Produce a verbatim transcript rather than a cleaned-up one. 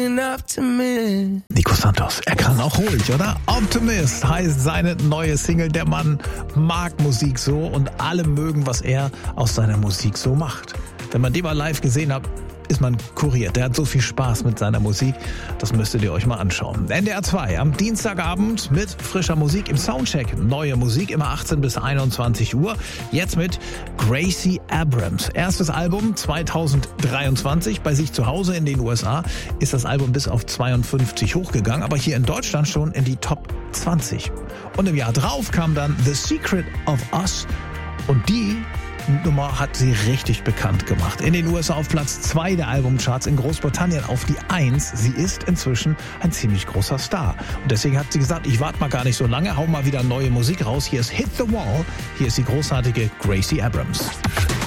an optimist. Nico Santos, er kann auch ruhig, oder? Optimist heißt seine neue Single. Der Mann mag Musik so und alle mögen, was er aus seiner Musik so macht. Wenn man den mal live gesehen hat, ist man kuriert. Der hat so viel Spaß mit seiner Musik. Das müsstet ihr euch mal anschauen. N D R zwei am Dienstagabend mit frischer Musik im Soundcheck. Neue Musik immer achtzehn bis einundzwanzig Uhr. Jetzt mit Gracie Abrams. Erstes Album zweitausenddreiundzwanzig. Bei sich zu Hause in den U S A ist das Album bis auf zweiundfünfzig hochgegangen, aber hier in Deutschland schon in die Top zwanzig. Und im Jahr drauf kam dann The Secret of Us und die Nummer hat sie richtig bekannt gemacht. In den U S A auf Platz zwei der Albumcharts, in Großbritannien auf die eins. Sie ist inzwischen ein ziemlich großer Star. Und deswegen hat sie gesagt, ich warte mal gar nicht so lange, hau mal wieder neue Musik raus. Hier ist Hit the Wall, hier ist die großartige Gracie Abrams.